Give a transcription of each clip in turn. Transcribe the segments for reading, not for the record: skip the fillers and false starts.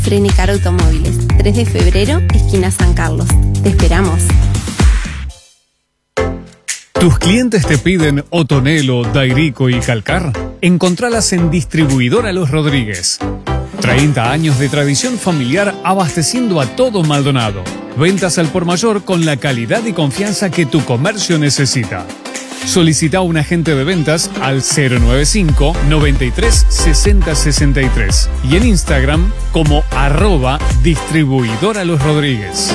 Frenicar Automóviles, 3 de febrero, esquina San Carlos. Te esperamos. ¿Tus clientes te piden Otonelo, Dairico y Calcar? Encontralas en Distribuidora Los Rodríguez. 30 años de tradición familiar abasteciendo a todo Maldonado. Ventas al por mayor con la calidad y confianza que tu comercio necesita. Solicita un agente de ventas al 095 93 60 63 y en Instagram como @Distribuidora Los Rodríguez.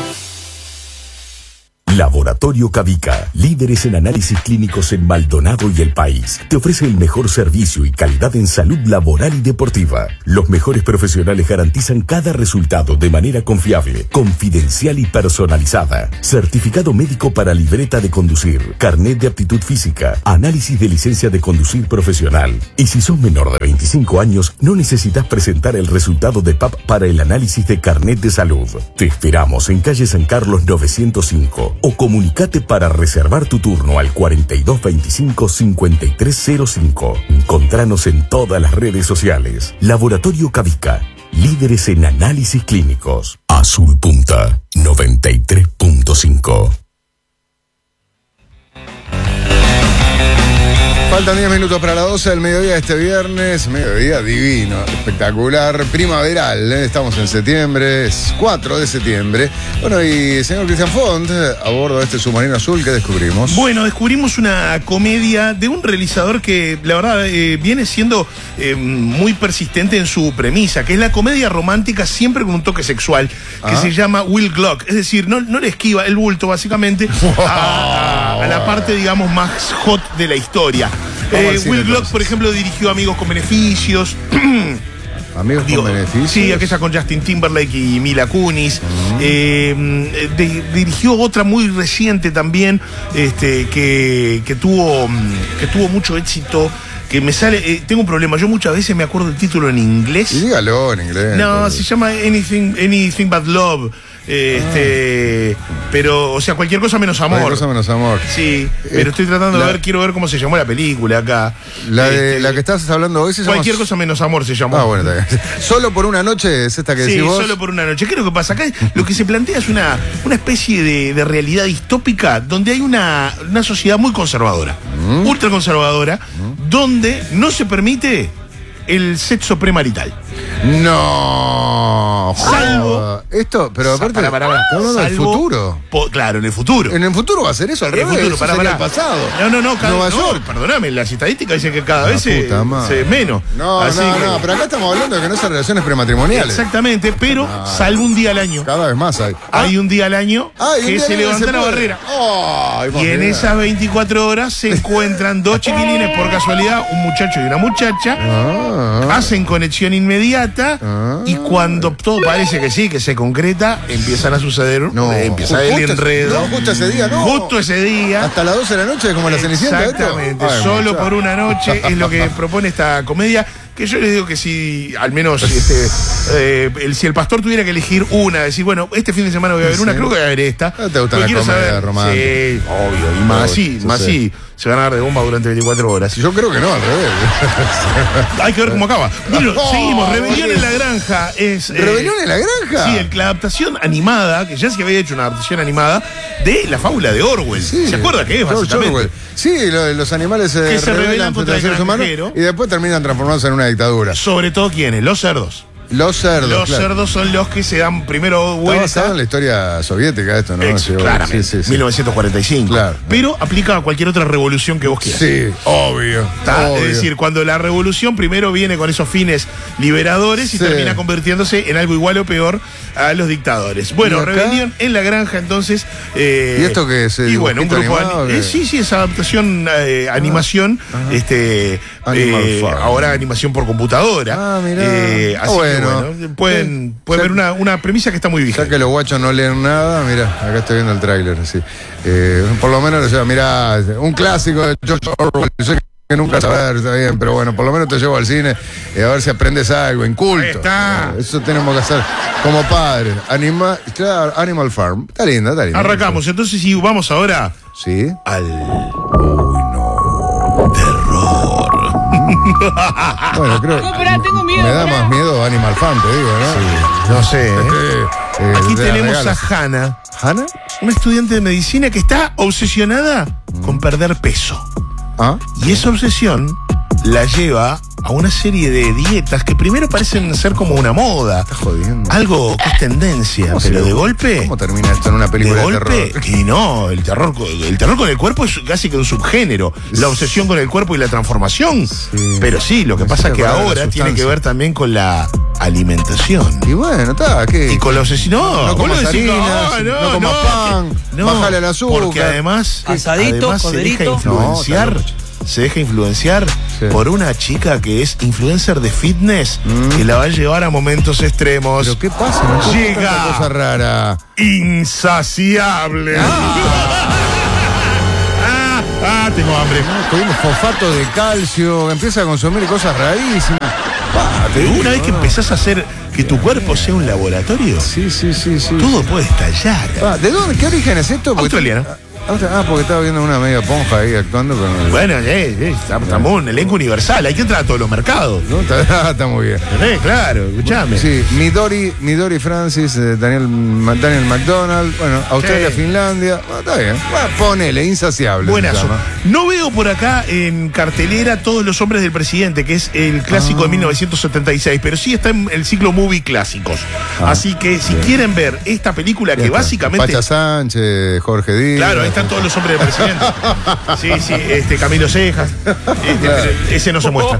Laboratorio Cavica, líderes en análisis clínicos en Maldonado y el país. Te ofrece el mejor servicio y calidad en salud laboral y deportiva. Los mejores profesionales garantizan cada resultado de manera confiable, confidencial y personalizada. Certificado médico para libreta de conducir, carnet de aptitud física, análisis de licencia de conducir profesional. Y si sos menor de 25 años, no necesitas presentar el resultado de PAP para el análisis de carnet de salud. Te esperamos en calle San Carlos 905. O comunicate para reservar tu turno al 4225-5305. Encontranos en todas las redes sociales. Laboratorio Cavica, líderes en análisis clínicos. Azul Punta 93.5. Faltan 10 minutos para las 12 del mediodía de este viernes. Mediodía divino, espectacular, primaveral. Estamos en septiembre, es 4 de septiembre. Bueno, y señor Cristian Font, a bordo de este submarino azul, ¿qué descubrimos? Bueno, descubrimos una comedia de un realizador que, la verdad, viene siendo muy persistente en su premisa, que es la comedia romántica siempre con un toque sexual, que se llama Will Gluck. Es decir, no le esquiva el bulto, básicamente, a la parte, digamos, más hot de la historia. Will Gluck, por ejemplo, dirigió Amigos con Beneficios. Amigos con Beneficios. Sí, aquella con Justin Timberlake y Mila Kunis. Dirigió otra muy reciente también, que tuvo mucho éxito. Que me sale, tengo un problema, yo muchas veces me acuerdo el título en inglés. Y dígalo en inglés. No, se llama Anything But Love. Pero, o sea, cualquier cosa menos amor. Cualquier cosa menos amor. Sí, pero estoy tratando de ver, quiero ver cómo se llamó la película acá. La que estás hablando hoy se llama... Cualquier cosa menos amor se llamó. Ah, bueno, está bien. Solo por una noche es esta que decís vos. Sí, solo por una noche. ¿Qué es lo que pasa? Acá lo que se plantea es una especie de realidad distópica donde hay una sociedad muy conservadora, ultra conservadora, donde no se permite el sexo premarital. No. Salvo. Esto, pero aparte. Estamos hablando del futuro. Claro, en el futuro. En el futuro va a ser eso, al revés. Futuro, eso sería el pasado. No. Nueva York. Perdóname, las estadísticas dicen que cada vez se menos. No, pero acá estamos hablando de que no son relaciones prematrimoniales. Exactamente, pero salvo un día al año. Cada vez más hay. Hay un día al año que se levanta la barrera. Y en esas 24 horas se encuentran dos chiquilines por casualidad, un muchacho y una muchacha, hacen conexión inmediata y cuando todo parece que sí, que se concreta, empiezan a suceder, empieza el enredo. Justo ese día, ¿no? Justo ese día. Hasta las 12 de la noche, como la Cenicienta. Exactamente, solo por una noche es lo que propone esta comedia. Que yo les digo que si, al menos, si el pastor tuviera que elegir una, decir, bueno, este fin de semana voy a ver una, creo que voy a ver esta. ¿No te gusta la comedia romántica? Sí, obvio, y más así, se van a dar de bomba durante 24 horas. Yo creo que no, al revés. Hay que ver cómo acaba. Bueno, seguimos. Rebelión en la Granja es... ¿Rebelión en la Granja? Sí, la adaptación animada, que ya se había hecho una adaptación animada de la fábula de Orwell. Sí, ¿Se acuerda qué es, básicamente? Sí, los animales se rebelan contra los seres humanos y después terminan transformándose en una dictadura. Sobre todo, ¿quiénes? Los cerdos. Los cerdos. Los cerdos son los que se dan primero vuelta. Está basado en la historia soviética esto, ¿no? Claramente. Sí. 1945. Claro. Pero aplica a cualquier otra revolución que vos quieras. Sí, obvio. Es decir, cuando la revolución primero viene con esos fines liberadores y termina convirtiéndose en algo igual o peor a los dictadores. Bueno, Rebelión en la Granja, entonces. ¿Y esto qué es? Y bueno, un grupo sí, es adaptación, animación. Ahora animación por computadora. Mirá. Así que pueden ver una premisa que está muy vigente. Ya que los guachos no leen nada, mira, acá estoy viendo el tráiler, sí. Por lo menos, mira, un clásico de George Orwell. Yo sé que nunca saber, está bien, pero bueno, por lo menos te llevo al cine a ver si aprendes algo, inculto. Ahí está. Eso tenemos que hacer como padres. Animal Farm. Está linda. Arrancamos, entonces sí, vamos ahora. Sí. Al... Uy, no. Terror. Bueno, creo No, espera, tengo miedo. me da más miedo Animal Farm, te digo, ¿no? No sé, Aquí te la tenemos regalas. a Hannah, ¿Hannah? una estudiante de medicina que está obsesionada con perder peso. ¿Ah? Y esa obsesión la lleva a una serie de dietas que primero parecen ser como una moda. Estás jodiendo. Algo que es tendencia, ¿Cómo pero se- de golpe. ¿Cómo termina esto en una De película de, golpe, terror? y no, el terror con el cuerpo es casi que un subgénero. La obsesión con el cuerpo y la transformación. Sí. Pero sí, lo que Me pasa es hiciste que acordar de la ahora tiene que sustancia. ver también con la alimentación. Y bueno, está, ¿qué? Y con la obsesión. No, No vos lo comas decís, harinas, no comas pan, bájale el azúcar. Porque además, Asadito, además corderito. se deja influenciar Sí. por una chica que es influencer de fitness que la va a llevar a momentos extremos. ¿Pero qué pasa? No entiendo Llega. tanta cosa rara. Insaciable. Tengo hambre. Tuvimos fosfato de calcio, empieza a consumir cosas rarísimas. Una vez que empezás a hacer que tu cuerpo sea un laboratorio, Sí. todo puede estallar. ¿De dónde? ¿Qué origen es esto? Porque- Australiana. Porque estaba viendo una media ponja ahí actuando con el... Bueno, estamos un elenco universal, hay que entrar a todos los mercados. ¿No? Está muy bien. Claro, escuchame. Sí, Midori Francis, Daniel McDonald, bueno, Australia, Sí. Finlandia, bueno, está bien. Bueno, ponele, insaciable. se Buenazo. llama. No veo por acá en cartelera Todos los hombres del presidente, que es el clásico de 1976, pero sí está en el ciclo Movie Clásicos. Así que si quieren ver esta película Ya que está. básicamente... Pacha Sánchez, Jorge Díaz. Claro, ahí están todos los hombres del presidente. Sí, Camilo Cejas. Pero ese no se muestra.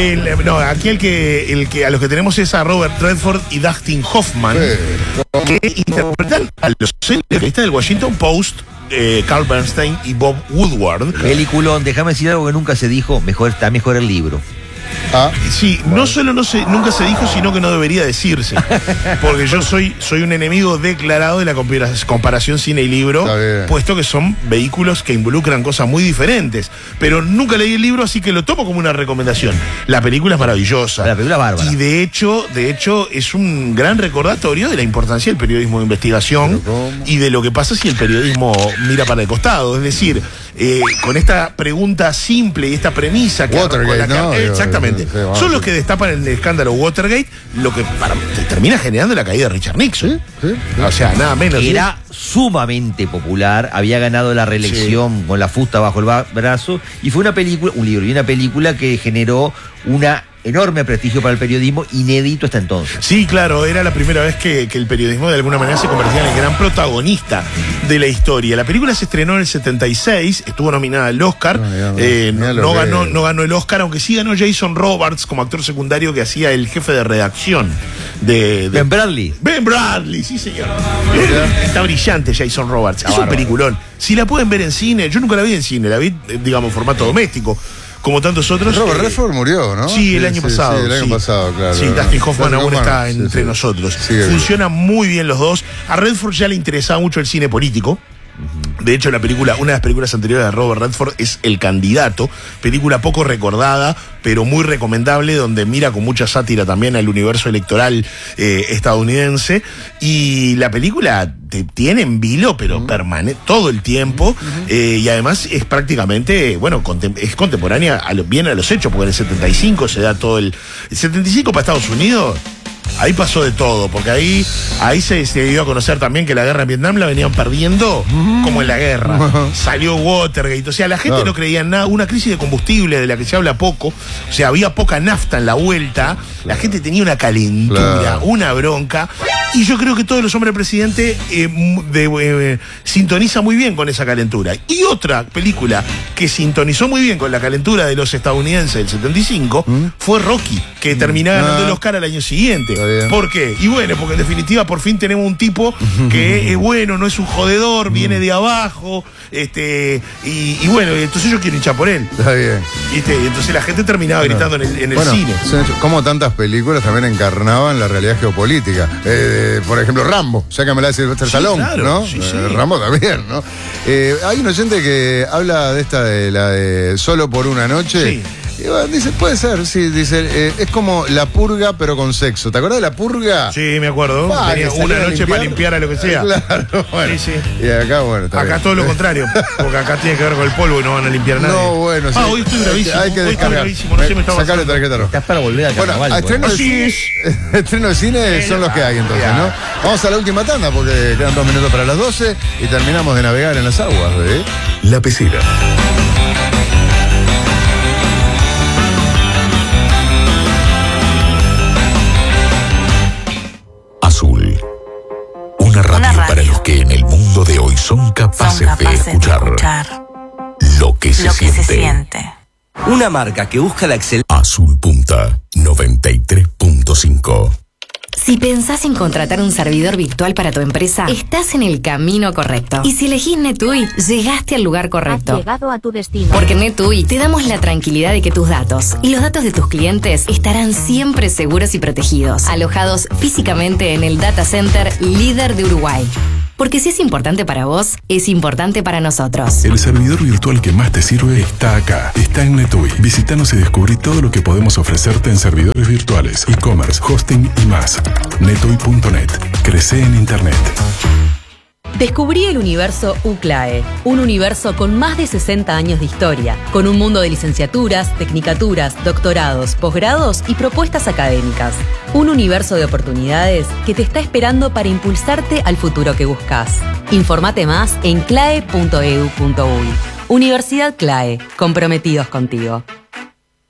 No, aquí el que a los que tenemos es a Robert Redford y Dustin Hoffman, que interpretan a los periodistas del Washington Post, Carl Bernstein y Bob Woodward. Peliculón, déjame decir algo que nunca se dijo, está mejor el libro. Ah, Sí, no solo nunca se dijo, sino que no debería decirse. Porque yo soy un enemigo declarado de la comparación cine y libro, Está bien. puesto que son vehículos que involucran cosas muy diferentes. Pero nunca leí el libro, así que lo tomo como una recomendación. La película es maravillosa. La película es bárbara. Y de hecho, es un gran recordatorio de la importancia del periodismo de investigación ¿Pero cómo? y de lo que pasa si el periodismo mira para el costado. Es decir, con esta pregunta simple y esta premisa que Watergate, con la que- ¿no? Exactamente. Sí, vamos. Son los que destapan el escándalo Watergate, lo que termina generando la caída de Richard Nixon. sí. O sea, nada menos. Era sumamente popular, había ganado la reelección con la fusta bajo el brazo, y fue un libro y una película que generó una enorme prestigio para el periodismo, inédito hasta entonces. Sí, claro, era la primera vez que el periodismo de alguna manera se convertía en el gran protagonista de la historia. La película se estrenó en el 76, estuvo nominada al Oscar, Mirá lo que- no ganó el Oscar, aunque sí ganó Jason Robards como actor secundario que hacía el jefe de redacción de Ben Bradley. Ben Bradley, sí señor. Está brillante Jason Robards. Es un bárbaro. peliculón. Si la pueden ver en cine, yo nunca la vi en cine, la vi, digamos, formato doméstico, como tantos otros. Robert Redford murió, ¿no? Sí, el año pasado. Sí, el año pasado, claro. Sí, Dustin Hoffman aún está sí, entre sí. nosotros. Sigue vivo. Funcionan muy bien los dos. A Redford ya le interesaba mucho el cine político. De hecho, una de las películas anteriores de Robert Redford es El Candidato, película poco recordada, pero muy recomendable, donde mira con mucha sátira también al universo electoral estadounidense. Y la película te tiene en vilo, pero permanente todo el tiempo. Y además es prácticamente, bueno, es contemporánea bien a los hechos, porque en el 75 se da todo el 75 para Estados Unidos. Ahí pasó de todo, porque ahí se dio a conocer también que la guerra en Vietnam la venían perdiendo como en la guerra. Salió Watergate, o sea, la gente Claro. no creía en nada. Una crisis de combustible de la que se habla poco, o sea, había poca nafta en la vuelta, la gente tenía una calentura, Claro. una bronca, y yo creo que todos los hombres del presidente sintoniza muy bien con esa calentura. Y otra película que sintonizó muy bien con la calentura de los estadounidenses del 75 fue Rocky, que terminó ganando el Oscar al año siguiente. Está bien. ¿Por qué? Y bueno, porque en definitiva por fin tenemos un tipo que es bueno, no es un jodedor, viene de abajo, y bueno, entonces yo quiero hinchar por él. Está bien. ¿Viste? Y entonces la gente terminaba gritando en el Bueno, cine. se han hecho- como tantas películas también encarnaban la realidad geopolítica. Por ejemplo, Rambo, sácamela de Sylvester Sí, Stallone, claro, ¿no? sí, sí. Rambo también, ¿no? Hay un oyente que habla de la de Solo por una noche. Sí. Y bueno, dice, puede ser, sí, dice, es como la purga pero con sexo. ¿Te acuerdas de la purga? Sí, me acuerdo. Pa, Tenía que una salía a noche para limpiar a lo que sea. Claro, bueno. Sí, sí. Y acá, bueno, está Acá bien. todo lo contrario, porque acá tiene que ver con el polvo y no van a limpiar nada. No, bueno, sí. Hoy estoy bravísimo. Hay que hoy estoy descargar. bravísimo, no sé, me estaba Sacale pasando. tarjeta roja. Estás para volver a Bueno, carnaval. a estreno de Así cine, es. estreno de cine son los que hay entonces, ¿no? Vamos a la última tanda porque quedan 2 minutos para las 12 y terminamos de navegar en las aguas de La Pecera. Azul. Una radio para los que en el mundo de hoy son capaces de escuchar lo que se siente. Una marca que busca la excelencia. Azul Punta 93.5. Si pensás en contratar un servidor virtual para tu empresa, estás en el camino correcto. Y si elegís NetUI, llegaste al lugar correcto. Has llegado a tu destino. Porque en NetUI te damos la tranquilidad de que tus datos y los datos de tus clientes estarán siempre seguros y protegidos, alojados físicamente en el data center líder de Uruguay. Porque si es importante para vos, es importante para nosotros. El servidor virtual que más te sirve está acá. Está en NetUI. Visítanos y descubrí todo lo que podemos ofrecerte en servidores virtuales, e-commerce, hosting y más. netui.net. Crece en Internet. Descubrí el universo UCLAE, un universo con más de 60 años de historia, con un mundo de licenciaturas, tecnicaturas, doctorados, posgrados y propuestas académicas. Un universo de oportunidades que te está esperando para impulsarte al futuro que buscas. Informate más en clae.edu.uy. Universidad CLAE, comprometidos contigo.